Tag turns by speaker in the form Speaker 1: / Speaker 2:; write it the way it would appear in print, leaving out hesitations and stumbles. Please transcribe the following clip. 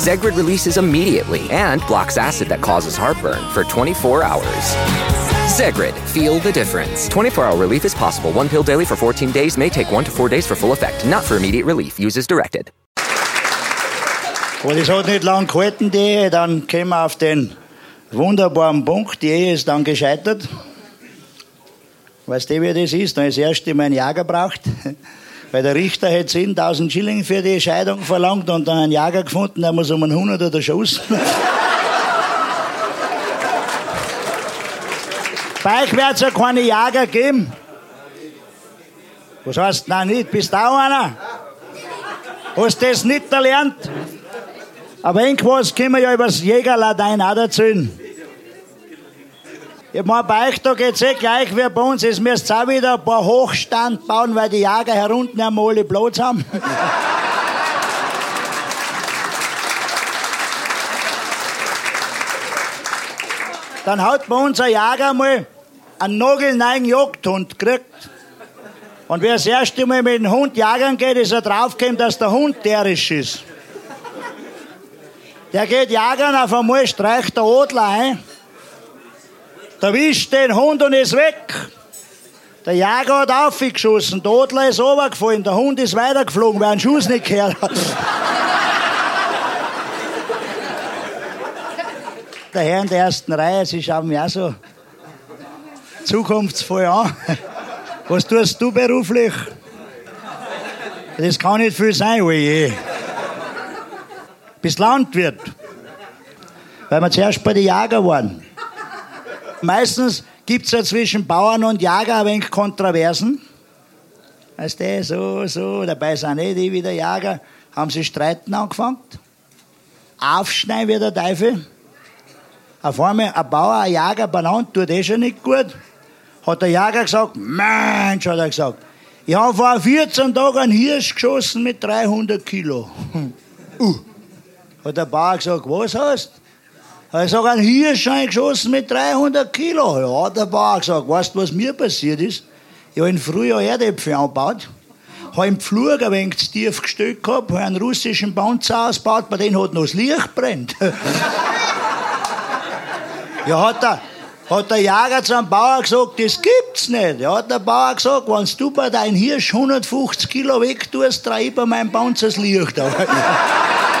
Speaker 1: Zegrid releases immediately and blocks acid that causes heartburn for 24 hours. Zegrid, feel the difference. 24-hour relief is possible. One pill daily for 14 days may take 1 to 4 days for full effect. Not for immediate relief. Use as directed.
Speaker 2: Und es hat nicht lang gehalten, die Ehe. Dann kämen wir auf den wunderbaren Punkt. Die Ehe ist dann gescheitert. Weißt du, wie das ist? Dann ist das erste Mal ein Jager braucht. Weil der Richter hätte 10.000 Schilling für die Scheidung verlangt und dann einen Jager gefunden, der muss um einen 100er erschossen. Bei euch wird es ja keine Jager geben. Was heißt, nein, nicht? Bist du auch einer? Hast du das nicht erlernt? Aber irgendwas können wir ja über das Jägerlatein auch erzählen. Ich meine, bei euch da geht es gleich wie bei uns. Jetzt müsst ihr auch wieder ein paar Hochstand bauen, weil die Jäger herunten einmal alle Platz haben. Dann hat bei uns ein Jäger mal einen nagelneuen Jagdhund gekriegt. Und wer das erste Mal mit dem Hund jagen geht, ist er draufgekommen, dass der Hund derisch ist. Der geht jagen, auf einmal streicht der Adler ein. Erwischt den Hund und ist weg. Der Jäger hat aufgeschossen, der Adler ist runtergefallen, der Hund ist weitergeflogen, weil er einen Schuss nicht gehört hat. Der Herr in der ersten Reihe, Sie schauen mich auch so zukunftsvoll an. Was tust du beruflich? Das kann nicht viel sein, oje. Bist Landwirt. Weil wir zuerst bei den Jägern waren. Meistens gibt es ja zwischen Bauern und Jäger ein wenig Kontroversen. Weißt du, so, dabei sind die wieder Jäger, haben sie streiten angefangen. Aufschneiden wie der Teufel. Auf einmal ein Bauer, ein Jäger benannt, tut schon nicht gut. Hat der Jäger gesagt, Mensch, hat er gesagt, ich habe vor 14 Tagen einen Hirsch geschossen mit 300 Kilo. Hat der Bauer gesagt, was hast du? Er sagt, einen Hirsch geschossen mit 300 Kilo. Ja, hat der Bauer gesagt, weißt du, was mir passiert ist? Ich habe im Frühjahr Erdäpfel angebaut, habe im Pflug ein wenig zu tief gestellt gehabt, habe einen russischen Panzer ausgebaut, bei dem hat noch das Licht brennt. Ja, hat der Jäger zum Bauer gesagt, das gibt's nicht. Ja, hat der Bauer gesagt, wenn du bei deinem Hirsch 150 Kilo weg tust, drehe ich bei meinem Panzer das Licht auf.